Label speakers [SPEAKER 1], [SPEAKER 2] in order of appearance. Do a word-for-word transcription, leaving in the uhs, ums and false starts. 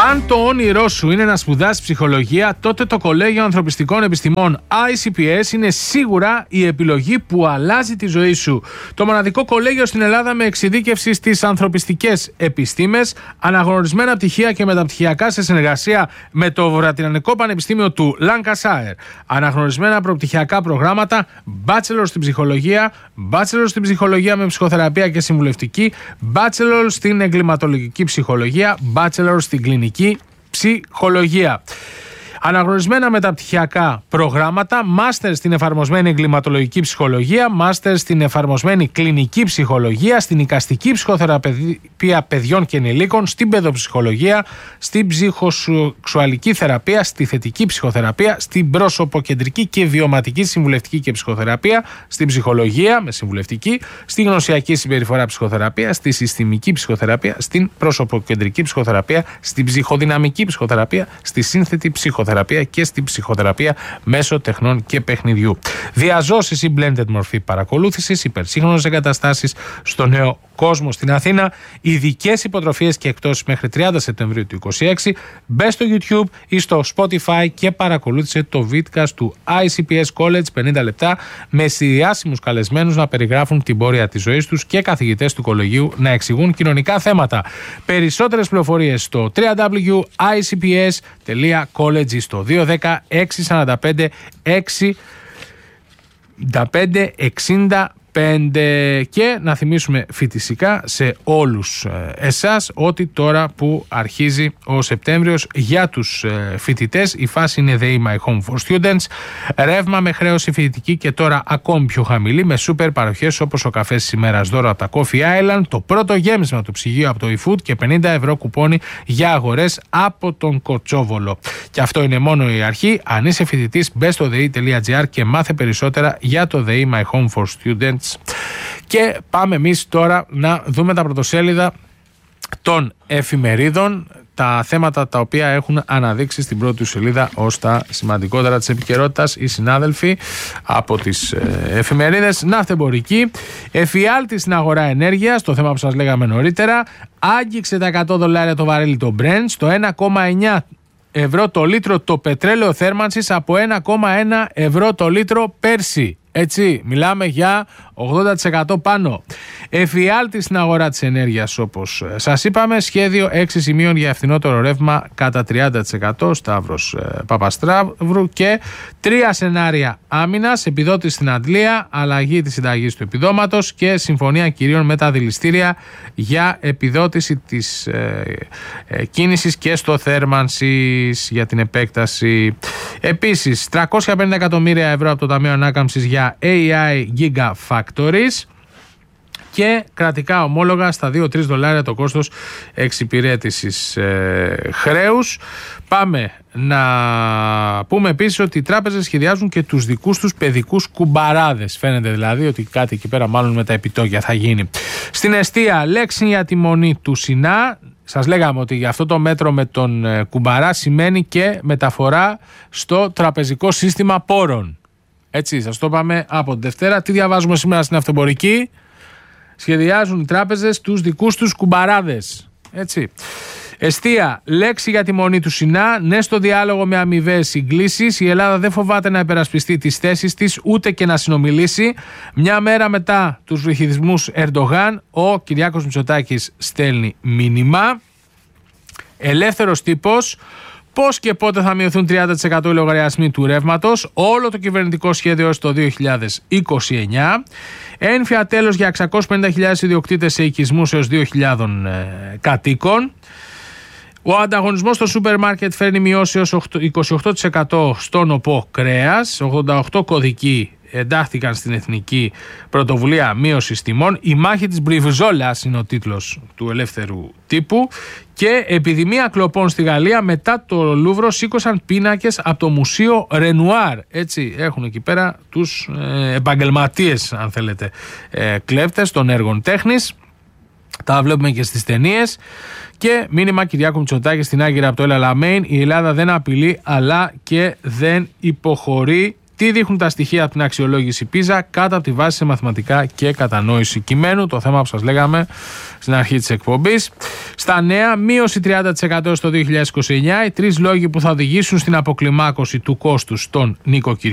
[SPEAKER 1] Αν το όνειρό σου είναι να σπουδάσεις ψυχολογία, τότε το Κολέγιο Ανθρωπιστικών Επιστημών άι σι πι ες είναι σίγουρα η επιλογή που αλλάζει τη ζωή σου. Το μοναδικό κολέγιο στην Ελλάδα με εξειδίκευση στις ανθρωπιστικές επιστήμες, αναγνωρισμένα πτυχία και μεταπτυχιακά σε συνεργασία με το Βορειοατλαντικό Πανεπιστήμιο του Λάνκασάιρ. Αναγνωρισμένα προπτυχιακά προγράμματα, bachelor στην ψυχολογία, bachelor στην ψυχολογία με ψυχοθεραπεία και συμβουλευτική, bachelor στην εγκληματολογική ψυχολογία, bachelor στην κλινική ψυχολογία. Αναγνωρισμένα μεταπτυχιακά προγράμματα, μάστερ στην εφαρμοσμένη εγκληματολογική ψυχολογία, μάστερ στην εφαρμοσμένη κλινική ψυχολογία, στην εικαστική ψυχοθεραπεία παιδιών και ενηλίκων, στην παιδοψυχολογία, στην ψυχοσεξουαλική θεραπεία, στη θετική ψυχοθεραπεία, στην προσωποκεντρική και βιωματική συμβουλευτική και ψυχοθεραπεία, στην ψυχολογία με συμβουλευτική, στη γνωσιακή συμπεριφορά ψυχοθεραπεία, στη συστημική ψυχοθεραπεία, στην προσωποκεντρική ψυχοθεραπεία, στην ψυχοδυναμική ψυχοθεραπεία, στη σύνθετη ψυχοθεραπεία και στην ψυχοθεραπεία μέσω τεχνών και παιχνιδιού. Διαζώσεις ή blended μορφή παρακολούθησης, υπερσύγχρονες εγκαταστάσεις στο νέο κόσμο στην Αθήνα, ειδικές υποτροφίες και εκτόσεις μέχρι τριάντα Σεπτεμβρίου του είκοσι έξι. Μπες στο YouTube ή στο Spotify και παρακολούθησε το vidcast του άι σι πι ες College πενήντα λεπτά με συνδιάσιμους καλεσμένους να περιγράφουν την πορεία της ζωής τους και καθηγητές του κολεγίου να εξηγούν κοινωνικά θέματα. Περισσότερες πληροφορίες στο double-u double-u double-u τελεία άι σι πι ες τελεία college στο δύο ένα μηδέν έξι τέσσερα πέντε έξι πέντε εξήντα πέντε. Και να θυμίσουμε φυσικά σε όλους εσάς ότι τώρα που αρχίζει ο Σεπτέμβριος για τους φοιτητές η φάση είναι They My Home for Students, ρεύμα με χρέωση φοιτητική και τώρα ακόμη πιο χαμηλή με σούπερ παροχές όπως ο καφές της ημέρας δώρο από τα Coffee Island, το πρώτο γέμισμα του ψυγείου από το eFood και πενήντα ευρώ κουπόνι για αγορές από τον Κοτσόβολο. Και αυτό είναι μόνο η αρχή. Αν είσαι φοιτητής, μπες στο δε ι τελεία τζι άρ και μάθε περισσότερα για το They My Home for Students. Και πάμε εμείς τώρα να δούμε τα πρωτοσέλιδα των εφημερίδων, τα θέματα τα οποία έχουν αναδείξει στην πρώτη του σελίδα ως τα σημαντικότερα της επικαιρότητας οι συνάδελφοι από τις εφημερίδες. Ναυτεμπορική, εφιάλτη στην αγορά ενέργειας, το θέμα που σας λέγαμε νωρίτερα, άγγιξε τα εκατό δολάρια το βαρέλι το Brent, στο ένα κόμμα εννιά ευρώ το λίτρο το πετρέλαιο θέρμανσης από ένα κόμμα ένα ευρώ το λίτρο πέρσι. Έτσι, μιλάμε για ογδόντα τοις εκατό πάνω. Εφιάλτη στην αγορά της ενέργειας, όπως σας είπαμε. Σχέδιο έξι σημείων για ευθυνότερο ρεύμα κατά τριάντα τοις εκατό. Σταύρος ε, Παπαστράβρου. Και τρία σενάρια άμυνας. Επιδότηση στην αντλία, αλλαγή της συνταγής του επιδόματος και συμφωνία κυρίων με τα δηληστήρια για επιδότηση της ε, ε, κίνησης και στο θέρμανσης για την επέκταση. Επίσης, τριακόσια πενήντα εκατομμύρια ευρώ από το Ταμείο Ανάκαμψης για έι άι Gigafactories και κρατικά ομόλογα στα δύο με τρία δολάρια το κόστος εξυπηρέτησης ε, χρέους. Πάμε να πούμε επίσης ότι οι τράπεζες σχεδιάζουν και τους δικούς τους παιδικούς κουμπαράδες. Φαίνεται δηλαδή ότι κάτι εκεί πέρα μάλλον με τα επιτόκια θα γίνει. Στην εστία, λέξη για τη μονή του Σινά. Σας λέγαμε ότι για αυτό το μέτρο με τον ε, κουμπαρά σημαίνει και μεταφορά στο τραπεζικό σύστημα πόρων. Έτσι, σας το είπαμε από τη Δευτέρα. Τι διαβάζουμε σήμερα στην Ναυτεμπορική? Σχεδιάζουν οι τράπεζες τους δικούς τους κουμπαράδες. Έτσι. Εστία, λέξη για τη μονή του Σινά. Ναι στο διάλογο με αμοιβαίες συγκλήσεις. Η Ελλάδα δεν φοβάται να υπερασπιστεί τις θέσεις της ούτε και να συνομιλήσει. Μια μέρα μετά τους βυθισμούς Ερντογάν, ο Κυριάκος Μητσοτάκης στέλνει μήνυμα. Ελεύθερος τύπος. Πώς και πότε θα μειωθούν τριάντα τοις εκατό οι λογαριασμοί του ρεύματος, όλο το κυβερνητικό σχέδιο έως το δύο χιλιάδες είκοσι εννιά, ένφια τέλος για εξακόσιες πενήντα χιλιάδες ιδιοκτήτες σε οικισμούς έως δύο χιλιάδες ε, κατοίκων. Ο ανταγωνισμός στο σούπερ μάρκετ φέρνει μειώσει έως είκοσι οκτώ τοις εκατό στον ΟΠΟ κρέας, ογδόντα οκτώ κωδικοί εντάχθηκαν στην Εθνική Πρωτοβουλία Μείωσης Τιμών. Η μάχη της Μπριβζόλας είναι ο τίτλος του ελεύθερου τύπου. Και επιδημία κλοπών στη Γαλλία, μετά το Λούβρο σήκωσαν πίνακες από το Μουσείο Ρενουάρ. Έτσι έχουν εκεί πέρα τους ε, επαγγελματίες, αν θέλετε, ε, κλέπτες των έργων τέχνης. Τα βλέπουμε και στις ταινίες. Και μήνυμα Κυριάκου Μητσοτάκη στην Άγκυρα από το Ελ Αλαμέιν: η Ελλάδα δεν απειλεί αλλά και δεν υποχωρεί. Τι δείχνουν τα στοιχεία από την αξιολόγηση πίζα κάτω από τη βάση σε μαθηματικά και κατανόηση κειμένου, το θέμα που σας λέγαμε στην αρχή της εκπομπής. Στα νέα, μείωση τριάντα τοις εκατό στο δύο χιλιάδες είκοσι εννιά, οι τρεις λόγοι που θα οδηγήσουν στην αποκλιμάκωση του κόστους των νοικοκυριών.